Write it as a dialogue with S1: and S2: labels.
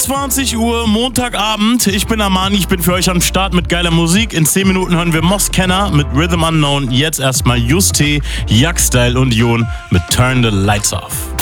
S1: 21 Uhr, Montagabend. Ich bin Armani, ich bin für euch am Start mit geiler Musik. In 10 Minuten hören wir Moskenner mit Rhythm Unknown. Jetzt erstmal Juste, Jackstyle und Jon mit Turn the Lights Off.